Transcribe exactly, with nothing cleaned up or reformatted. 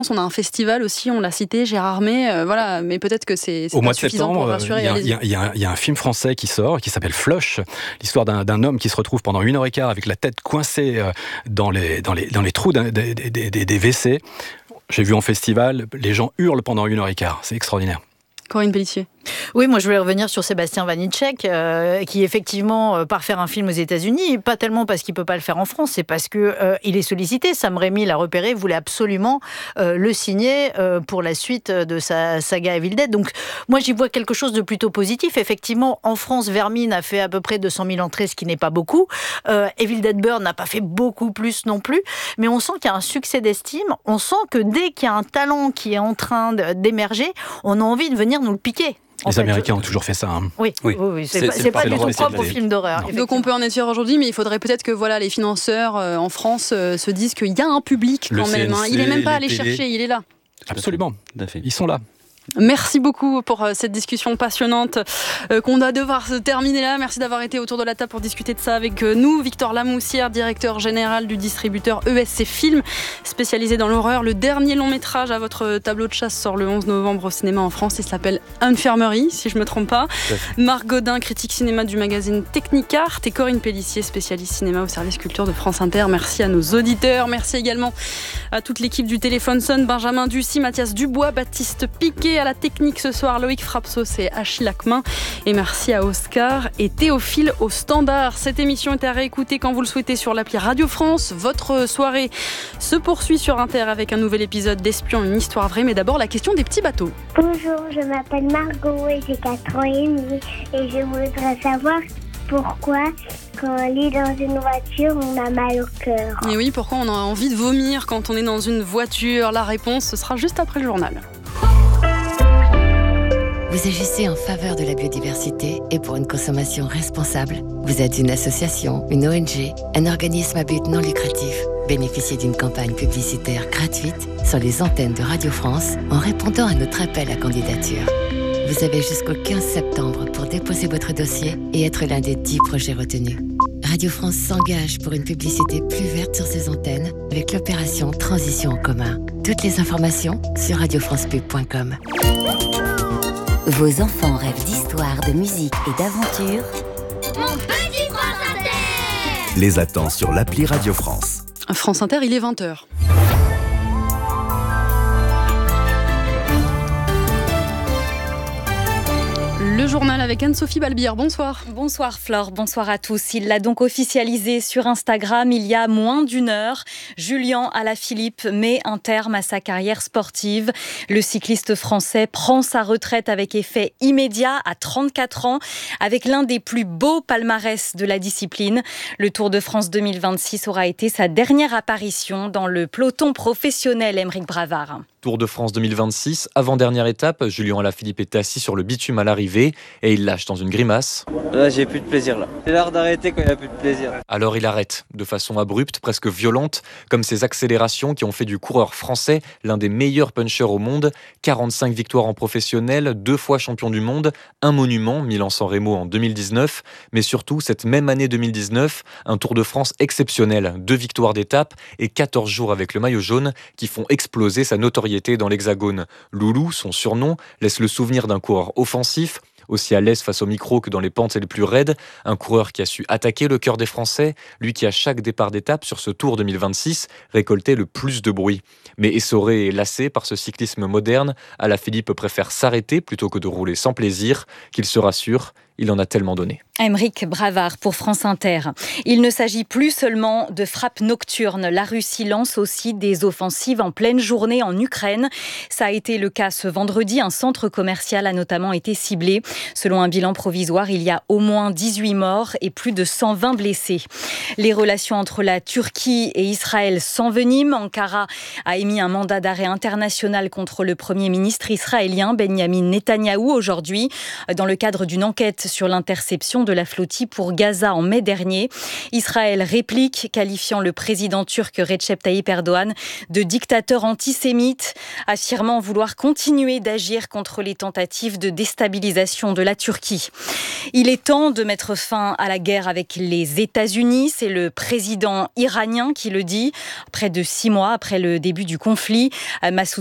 On a un festival aussi, on l'a cité, Gérardmer, euh, voilà, mais peut-être que c'est, c'est Au pas mois de suffisant septembre, pour rassurer. il y, a, il, y a, il, y a, il y a un film français qui sort, qui s'appelle Flush, l'histoire d'un, d'un homme qui se retrouve pendant une heure et quart avec la tête coincée dans les, dans les, dans les trous des, des, des, des W C. J'ai vu en festival, les gens hurlent pendant une heure et quart, c'est extraordinaire. Corinne Pellissier. Oui, moi je voulais revenir sur Sébastien Vanitschek, euh, qui effectivement euh, part faire un film aux États-Unis, pas tellement parce qu'il peut pas le faire en France, c'est parce que euh, il est sollicité. Sam Raimi l'a repéré, voulait absolument euh, le signer euh, pour la suite de sa saga Evil Dead. Donc moi j'y vois quelque chose de plutôt positif. Effectivement, en France, Vermine a fait à peu près deux cent mille entrées, ce qui n'est pas beaucoup. Euh, Evil Dead Burn n'a pas fait beaucoup plus non plus, mais on sent qu'il y a un succès d'estime. On sent que dès qu'il y a un talent qui est en train d'émerger, on a envie de venir nous le piquer. Les fait, Américains je... ont toujours fait ça. Hein. Oui, oui, oui, oui. C'est, c'est, pas, c'est, c'est pas du tout propre au film d'horreur. Donc on peut en être fier aujourd'hui, mais il faudrait peut-être que voilà, les financeurs euh, en France euh, se disent qu'il y a un public quand le même. Hein. Il n'est même pas allé télé. chercher, il est là. Absolument, ils sont là. Merci beaucoup pour cette discussion passionnante euh, qu'on va devoir se terminer là. Merci d'avoir été autour de la table pour discuter de ça avec nous. Victor Lamoussière, directeur général du distributeur E S C Film, spécialisé dans l'horreur. Le dernier long métrage à votre tableau de chasse sort le onze novembre au cinéma en France. Il s'appelle Infirmerie, si je ne me trompe pas. Marc Godin, critique cinéma du magazine Technicart, et Corinne Pellissier, spécialiste cinéma au service culture de France Inter. Merci à nos auditeurs. Merci également à toute l'équipe du Téléphone Sonne, Benjamin Ducy, Mathias Dubois, Baptiste Piquet, à la technique ce soir, Loïc Frapsos et Achille Lacmin. Et merci à Oscar et Théophile au standard. Cette émission est à réécouter quand vous le souhaitez sur l'appli Radio France. Votre soirée se poursuit sur Inter avec un nouvel épisode d'Espion, une histoire vraie. Mais d'abord, la question des petits bateaux. Bonjour, je m'appelle Margot et j'ai quatre ans et demi. Et je voudrais savoir pourquoi, quand on lit dans une voiture, on a mal au cœur. Et oui, pourquoi on a envie de vomir quand on est dans une voiture? La réponse, ce sera juste après le journal. Vous agissez en faveur de la biodiversité et pour une consommation responsable. Vous êtes une association, une O N G, un organisme à but non lucratif. Bénéficiez d'une campagne publicitaire gratuite sur les antennes de Radio France en répondant à notre appel à candidature. Vous avez jusqu'au quinze septembre pour déposer votre dossier et être l'un des dix projets retenus. Radio France s'engage pour une publicité plus verte sur ses antennes avec l'opération Transition en commun. Toutes les informations sur radio france pub point com. Vos enfants rêvent d'histoire, de musique et d'aventure. Mon petit France Inter les attend sur l'appli Radio France. France Inter, il est vingt heures. Le journal avec Anne-Sophie Balbir, bonsoir. Bonsoir Flore, bonsoir à tous. Il l'a donc officialisé sur Instagram il y a moins d'une heure. Julien Alaphilippe met un terme à sa carrière sportive. Le cycliste français prend sa retraite avec effet immédiat à trente-quatre ans, avec l'un des plus beaux palmarès de la discipline. Le Tour de France deux mille vingt-six aura été sa dernière apparition dans le peloton professionnel, Aymeric Bravard. Tour de France deux mille vingt-six, avant-dernière étape, Julien Alaphilippe était assis sur le bitume à l'arrivée et il lâche dans une grimace. Là, j'ai plus de plaisir là. C'est l'heure d'arrêter quand il n'y a plus de plaisir. Alors il arrête, de façon abrupte, presque violente, comme ces accélérations qui ont fait du coureur français l'un des meilleurs punchers au monde. quarante-cinq victoires en professionnel, deux fois champion du monde, un monument, Milan-San Remo en deux mille dix-neuf, mais surtout cette même année deux mille dix-neuf, un Tour de France exceptionnel, deux victoires d'étape et quatorze jours avec le maillot jaune qui font exploser sa notoriété dans l'Hexagone. Loulou, son surnom, laisse le souvenir d'un coureur offensif, aussi à l'aise face au micro que dans les pentes les plus raides, un coureur qui a su attaquer le cœur des Français, lui qui à chaque départ d'étape sur ce Tour deux mille vingt-six récoltait le plus de bruit. Mais essoré et lassé par ce cyclisme moderne, Alaphilippe préfère s'arrêter plutôt que de rouler sans plaisir, qu'il se rassure, il en a tellement donné. Aymeric Bravard pour France Inter. Il ne s'agit plus seulement de frappes nocturnes. La Russie lance aussi des offensives en pleine journée en Ukraine. Ça a été le cas ce vendredi. Un centre commercial a notamment été ciblé. Selon un bilan provisoire, il y a au moins dix-huit morts et plus de cent vingt blessés. Les relations entre la Turquie et Israël s'enveniment. Ankara a émis un mandat d'arrêt international contre le Premier ministre israélien Benyamin Netanyahou aujourd'hui, dans le cadre d'une enquête sur l'interception de la flottille pour Gaza en mai dernier. Israël réplique, qualifiant le président turc Recep Tayyip Erdogan de dictateur antisémite, affirmant vouloir continuer d'agir contre les tentatives de déstabilisation de la Turquie. Il est temps de mettre fin à la guerre avec les États-Unis. C'est le président iranien qui le dit. Près de six mois après le début du conflit, Massoud